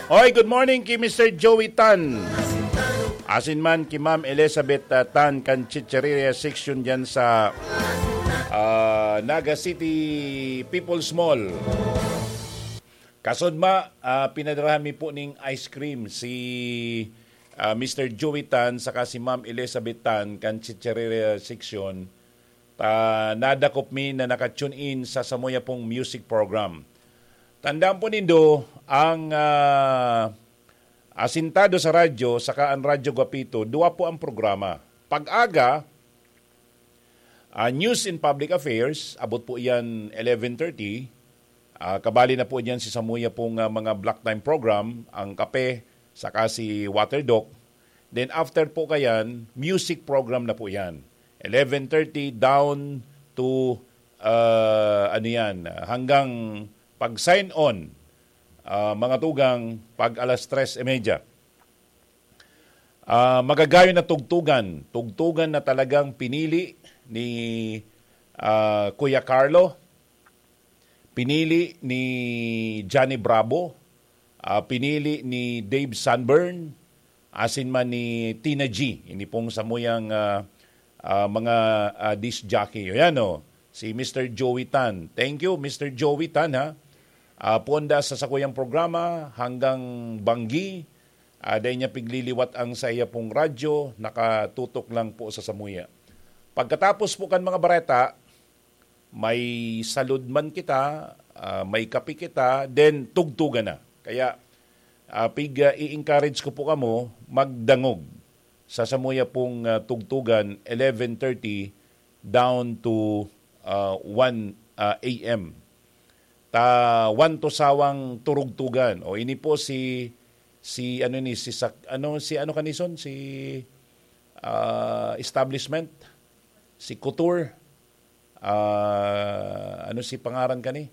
Oy, good morning kay Mr. Joey Tan. Asin man kay Ma'am Elizabeth Tan kan Chicheria section dyan sa Naga City People's Mall. Kasod pinadarahan mi po ning ice cream si Mr. Joey Tan saka si Ma'am Elizabeth Tan kan Chicheria section. Nadakop mi na nakatune in sa samoya pong music program. Tandaan po nindo ang asintado sa radyo saka ang Radyo Guapito, duwa po ang programa. Pag-aga, News and Public Affairs, abot po yan 11:30. Kabali na po yan si samuya pong mga block time program, ang Kape, saka si Waterdock. Then after po kayan, music program na po yan. 11:30 down to hanggang pag-sign on, mga tugang, pag alas 3:30. Magagayon na tugtugan. Tugtugan na talagang pinili ni Kuya Carlo, pinili ni Johnny Bravo, pinili ni Dave Sunburn, asin man ni Tina G. Ini pong samuyang mga disc jockey. Yan o, si Mr. Joey Tan. Thank you, Mr. Joey Tan, ha. Ponda sa sakuyang programa hanggang Banggi. Dahil niya pigliliwat ang sa iya pong radyo, nakatutok lang po sa samuya. Pagkatapos po kan mga bareta, may salud man kita, may kapi kita, then tugtugan na. Kaya i-encourage ko po kamo magdangog sa samuya pong tugtugan 11:30 down to 1 a.m. 1 to sawang turugtugan. O ini po si establishment, si Couture, si pangaran kani?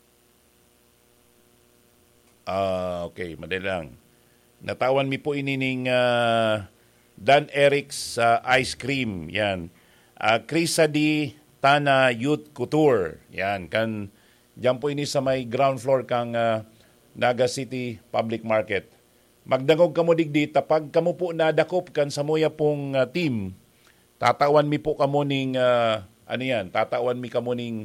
Okay, madali lang. Natawan mi po inining Dan Eric's Ice Cream, yan. Krisa di Tana Youth Couture, yan. Diyan po ini sa may ground floor kang Naga City Public Market. Magdangog kamo digdi, tapag kamo po nadakop kan samoya pong team, tatawan mi po kamo ning, tatawan mi kamo ning,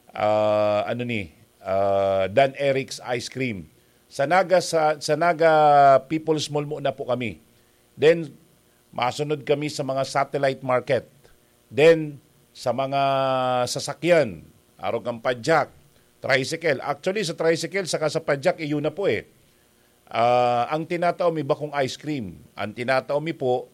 Dan Eric's Ice Cream. Sa Naga People's Mall muna po kami. Then, masunod kami sa mga satellite market. Then, sa mga sasakyan, arog ang padjak, tricycle. Actually, sa tricycle, saka sa padjak, iyon na po eh. Ang tinatao mi bakong ice cream. Ang tinatao mi po,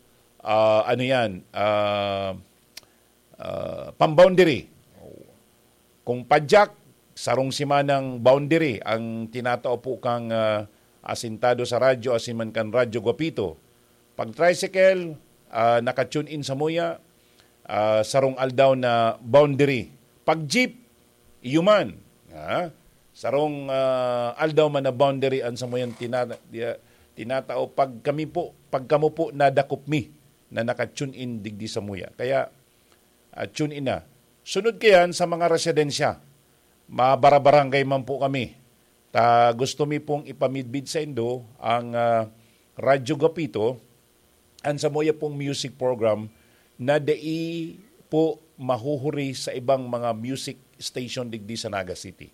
pang-boundary. Kung padjak, sarong simanang boundary. Ang tinatao po kang asintado sa radyo, asiman kan Radyo Guapito. Pag tricycle, nakatune in sa muya, sarong aldaw na boundary. Pag jeep, iyuman. Sarong aldaw man na boundary an sa moyang tinatao pag kamo po nadakop mi na naka-tune in digdi sa muya. Kaya tune in na. Sunod kayan sa mga residensya. Mabarabarangay man po kami. Gusto mi pong ipamidbid sa Indo ang Radyo Guapito ang sa moya pong music program na dai po mahuhuri sa ibang mga music station digdi sa Naga City.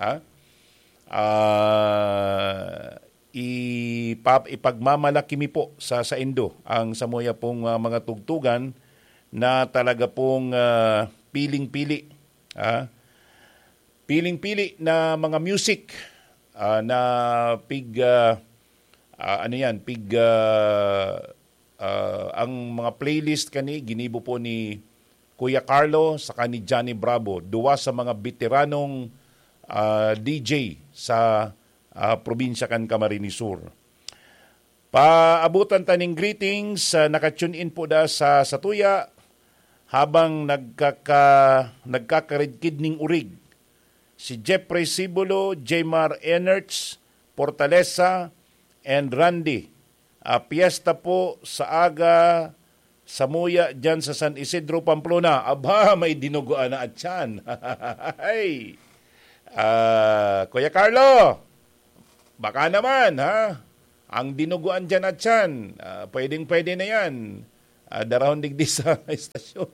Ipagmamalaki mi po sa Indo ang samoya pong mga tugtugan na talaga pong piling-pili. Piling-pili na mga music na ang mga playlist kani ginibo po ni Kuya Carlo saka ni Johnny Bravo, duwa sa mga veteranong DJ sa probinsya kan Camarines Sur. Paabutan taning greetings, nakatune in po da sa Satuya habang nagkakaridkid ning urig. Si Jeffrey Sibulo, Jmar Enerts, Fortaleza, and Randy. Piyesta po sa aga sa muya dyan sa San Isidro, Pamplona. Aba, may dinuguan na at yan. Kuya Carlo, baka naman, ha? Ang dinuguan dyan at yan, pwedeng-pwede na yan. Darawang digdi sa estasyon.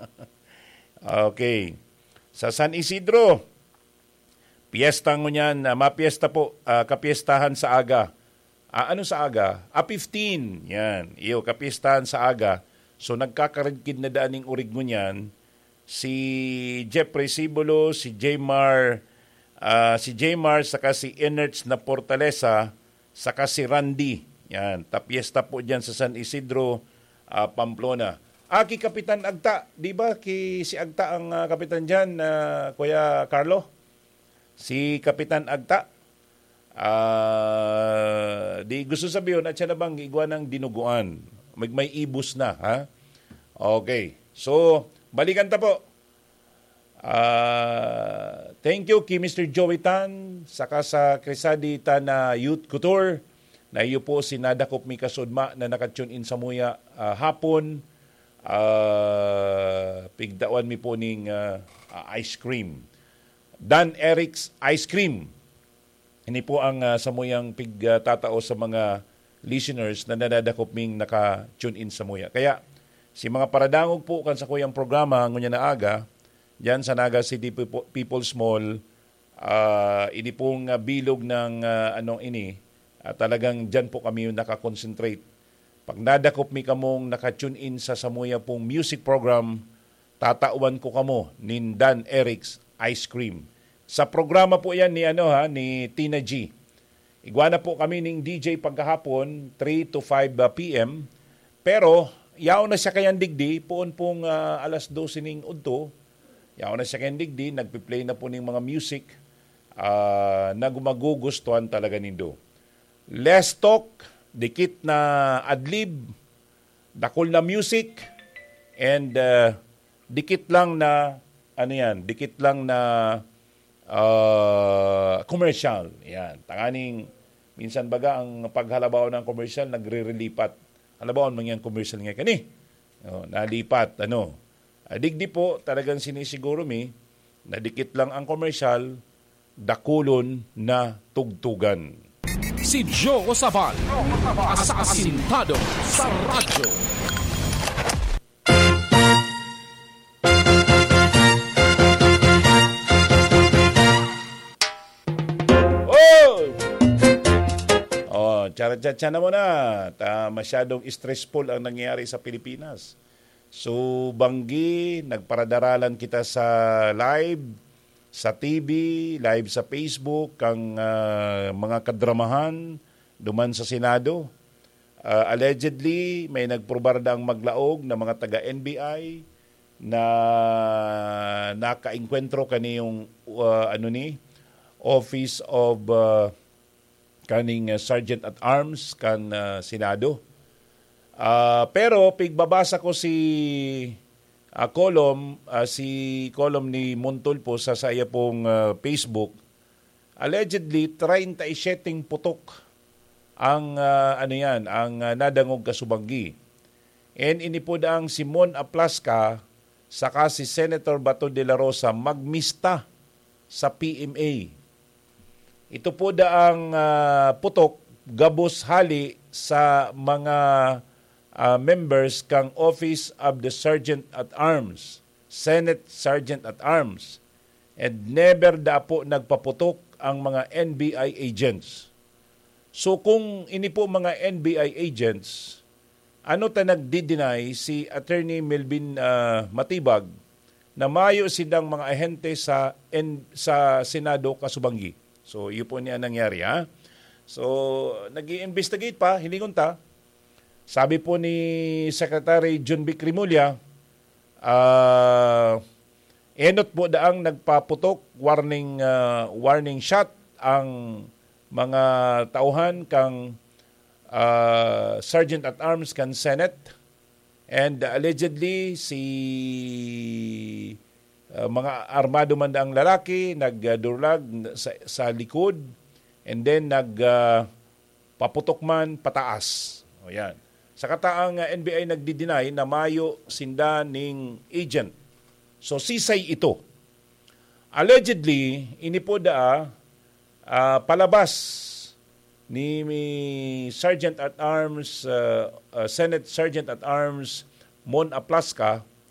Okay. Sa San Isidro, piyesta mo niyan, mapiesta po, kapiestahan sa aga. Ano sa aga? 15. Yan. Iyo, kapiestahan sa aga. So nagkakaragkid na daaning urig mo niyan, si Jeffrey Sibulo, si Jmar, saka si Enerts na Fortaleza, saka si Randy. Yan, tapiesta po diyan sa San Isidro, Pamplona. Aki Kapitan Agta, di ba? Si Agta ang kapitan diyan, Kuya Carlo? Si Kapitan Agta. Di gusto sabihin at siya na bang igwa ng dinuguan. May ibus na, ha? Okay. So, balikan ta po. Thank you kay Mr. Joey Tan, saka sa Crisadi Tan na Youth Couture, na iyo po sinadakop mi kasudma na nakatune in sa muya hapon. Pigdawan mi po ning ice cream. Dan Eric's Ice Cream. Ini po ang samuyang pigtatao sa mga listeners na nadadakop ming naka-tune in sa muya. Kaya, si mga paradangog po kan sa kuyang programa, ngunya na aga, dyan sa Naga City People's Mall, ini pong bilog ng talagang dyan po kami yung nakakonsentrate. Pag nadakop mi kamong naka-tune in sa samuya pong music program, tatauan ko kamo nin Dan Eric's Ice Cream. Sa programa po yan ni Tina G. Igwana po kami ng DJ pagkahapon, 3 to 5 p.m. Pero, yaw na siya kayang digdi, poon pong alas 12 ning udto, yaw na siya kayang digdi, nagpi-play na po ng mga music na gumagugustuhan talaga nindo. Less talk, dikit na adlib, dakol na music, and dikit lang na commercial. Yan. Tanganing, minsan baga ang paghalabaw ng commercial, nagre-relipat. Halabaw mangyang commercial nga kani. Nalipat. Digdi po, talagang sinisiguro mi, na dikit lang ang commercial, dakulon na tugtugan. Si Joe Osabal, asasintado sa radyo. Tsa na mo na. Masyadong stressful ang nangyayari sa Pilipinas. So, banggi, nagparadaralan kita sa live, sa TV, live sa Facebook, ang mga kadramahan duman sa Senado. Allegedly, may nagprobardang maglaog na mga taga-NBI na nakainkwentro kaniyong Office of kaning Sergeant at Arms kan Senado. Pero pigbabasa ko si column ni Montulpo sa saya pong Facebook, allegedly 37 putok ang ang nadangog kasubanggi. And inipod ang Simon Aplasca saka si Senator Bato de la Rosa magmista sa PMA. Ito po daang putok gabos hali sa mga members kang Office of the Sergeant at Arms, Senate Sergeant at Arms, and never da po nagpaputok ang mga NBI agents. So kung ini po mga NBI agents, ano ta nagdi-deny si Attorney Melvin Matibag na mayo silang mga ahente sa Senado kasubanggi. So, yun po niya nangyari, ha? So, nag-i-investigate pa, hilingon ta. Sabi po ni Secretary John B. Crimolia, enot po daang nagpaputok, warning shot ang mga tauhan kang Sergeant at Arms kan Senate. And allegedly, mga armado man ang lalaki nagdurlag sa likod and then paputok man pataas. O yan. Sa kataang NBI nagdi-deny na mayo sinda ning agent. So sisay ito. Allegedly, ini po palabas Sergeant at Arms Senate Sergeant at Arms Mon Aplaska